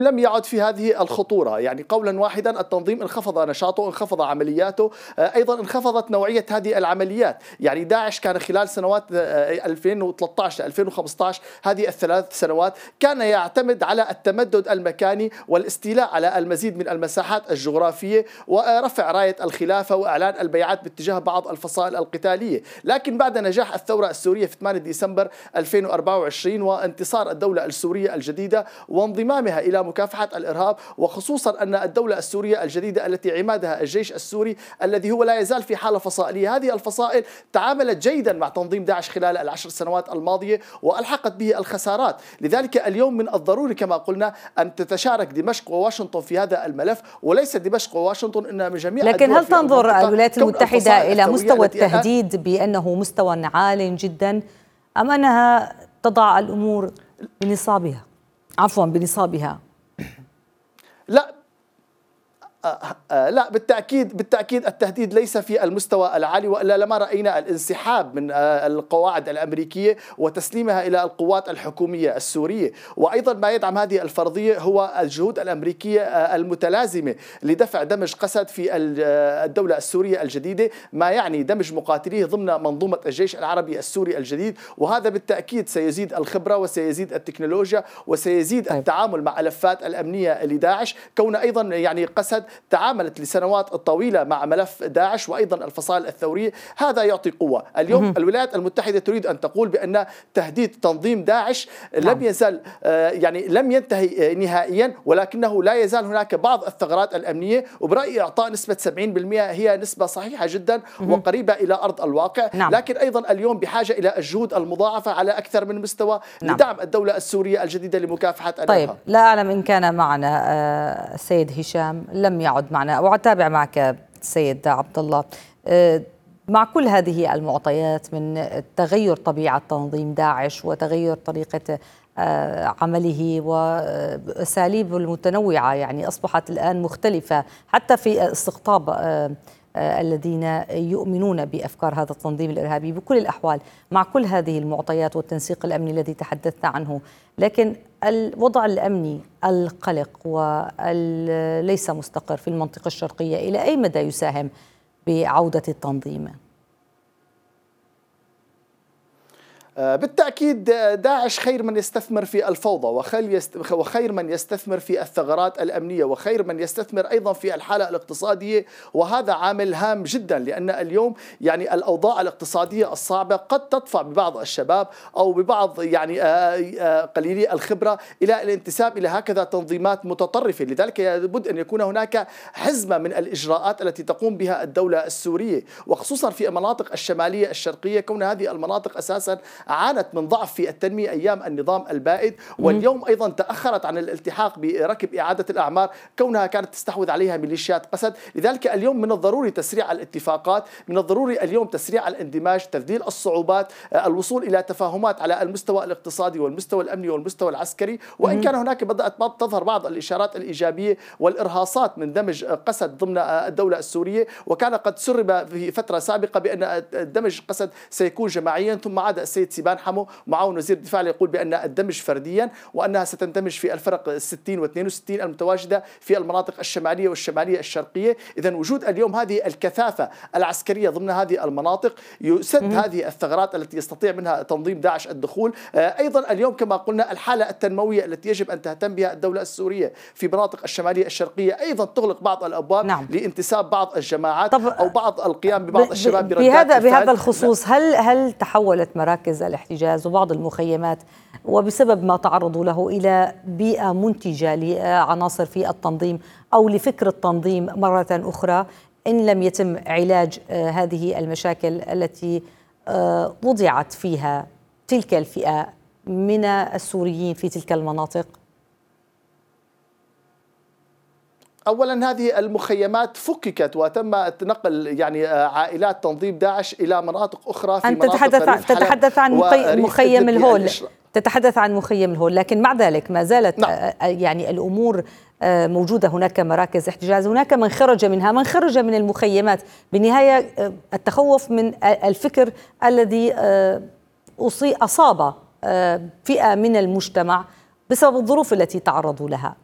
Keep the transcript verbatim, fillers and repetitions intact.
لم يعد في هذه الخطورة. يعني قولا واحدا التنظيم انخفض نشاطه، انخفض عملياته، أيضا انخفضت نوعية هذه العمليات. يعني داعش كان خلال سنوات ألفين وثلاثة عشر ألفين وخمسة عشر هذه الثلاث سنوات كان يعتمد على التمدد المكاني والاستيلاء على المزيد من المساحات الجغرافية ورفع راية الخلافة وإعلان البيعات باتجاه بعض الفصائل القتالية. لكن بعد نجاح الثورة السورية في ثمانية ديسمبر ألفين وأربعة وعشرين وانتصار الدولة السورية الجديدة وانضمامها إلى مكافحة الإرهاب، وخصوصا أن الدولة السورية الجديدة التي عمادها الجيش السوري الذي هو لا يزال في حالة فصائلية، هذه الفصائل تعاملت جيدا مع تنظيم داعش خلال العشر سنوات الماضية وألحقت به الخسارات. لذلك اليوم من الضروري كما قلنا أن تتشارك دمشق وواشنطن في هذا الملف، وليس دمشق وواشنطن إنما من جميع الدول. لكن هل تنظر الولايات المتحدة إلى مستوى التهديد بأنه مستوى عال جدا، أم أنها تضع الأمور بنصابها عفوا بنصابها؟ لا آه آه لا بالتأكيد بالتأكيد التهديد ليس في المستوى العالي، وإلا لما رأينا الانسحاب من آه القواعد الأمريكية وتسليمها إلى القوات الحكومية السورية. وأيضا ما يدعم هذه الفرضية هو الجهود الأمريكية آه المتلازمة لدفع دمج قسد في الدولة السورية الجديدة، ما يعني دمج مقاتليه ضمن منظومة الجيش العربي السوري الجديد. وهذا بالتأكيد سيزيد الخبرة وسيزيد التكنولوجيا وسيزيد طيب. التعامل مع ملفات الأمنية لداعش، كون أيضا يعني قسد تعاملت لسنوات طويلة مع ملف داعش وأيضا الفصائل الثورية، هذا يعطي قوة. اليوم مم. الولايات المتحدة تريد أن تقول بأن تهديد تنظيم داعش نعم. لم يزال يعني لم ينتهي نهائيا، ولكنه لا يزال هناك بعض الثغرات الأمنية، وبرأيي إعطاء نسبة سبعين بالمئة هي نسبة صحيحة جدا مم. وقريبة إلى أرض الواقع نعم. لكن أيضا اليوم بحاجة إلى الجهود المضاعفة على أكثر من مستوى نعم. لدعم الدولة السورية الجديدة لمكافحة الإرهاب. طيب لا أعلم إن كان معنا السيد هشام، لم يعد معنا، وأتابع معك السيد عبد الله. مع كل هذه المعطيات من تغير طبيعة تنظيم داعش وتغير طريقة عمله وأساليبه المتنوعة، يعني أصبحت الآن مختلفة حتى في استقطاب الذين يؤمنون بأفكار هذا التنظيم الإرهابي. بكل الأحوال مع كل هذه المعطيات والتنسيق الأمني الذي تحدثنا عنه، لكن الوضع الأمني القلق وليس مستقر في المنطقة الشرقية إلى أي مدى يساهم بعودة التنظيم؟ بالتأكيد داعش خير من يستثمر في الفوضى، وخير من يستثمر في الثغرات الأمنية، وخير من يستثمر أيضا في الحالة الاقتصادية، وهذا عامل هام جدا. لأن اليوم يعني الأوضاع الاقتصادية الصعبة قد تدفع ببعض الشباب أو ببعض يعني قليلي الخبرة إلى الانتساب إلى هكذا تنظيمات متطرفة. لذلك لابد أن يكون هناك حزمة من الإجراءات التي تقوم بها الدولة السورية، وخصوصا في المناطق الشمالية الشرقية، كون هذه المناطق أساسا عانت من ضعف في التنمية أيام النظام البائد، واليوم أيضا تأخرت عن الالتحاق بركب إعادة الأعمار كونها كانت تستحوذ عليها ميليشيات قسد. لذلك اليوم من الضروري تسريع الاتفاقات، من الضروري اليوم تسريع الاندماج، تذليل الصعوبات، الوصول إلى تفاهمات على المستوى الاقتصادي والمستوى الأمني والمستوى العسكري. وإن كان هناك بدأت تظهر بعض الإشارات الإيجابية والإرهاصات من دمج قسد ضمن الدولة السورية، وكان قد سرب في فترة سابقة بأن دمج قسد سيكون جماعيا، ثم عاد السيد سيبان حمو معاون وزير الدفاع يقول بأن الدمج فرديا، وأنها ستندمج في الفرق الستين واثنين وستين المتواجدة في المناطق الشمالية والشمالية الشرقية. إذن وجود اليوم هذه الكثافة العسكرية ضمن هذه المناطق يسد هذه الثغرات التي يستطيع منها تنظيم داعش الدخول. أيضا اليوم كما قلنا الحالة التنموية التي يجب أن تهتم بها الدولة السورية في مناطق الشمالية الشرقية أيضا تغلق بعض الأبواب نعم. لانتساب بعض الجماعات أو بعض القيام ببعض الشباب بهذا بهذا الخصوص. هل هل تحولت مراكز الاحتجاز وبعض المخيمات وبسبب ما تعرضوا له إلى بيئة منتجة لعناصر في التنظيم أو لفكر التنظيم مرة أخرى إن لم يتم علاج هذه المشاكل التي وضعت فيها تلك الفئة من السوريين في تلك المناطق؟ أولا هذه المخيمات فككت وتم نقل يعني عائلات تنظيم داعش إلى مناطق أخرى في أنت مناطق تتحدث عن تتحدث عن مخيم الهول تتحدث عن مخيم الهول لكن مع ذلك ما زالت نعم. يعني الأمور موجودة. هناك مراكز احتجاز، هناك من خرج منها، من خرج من المخيمات. بالنهاية التخوف من الفكر الذي أصاب فئة من المجتمع بسبب الظروف التي تعرضوا لها.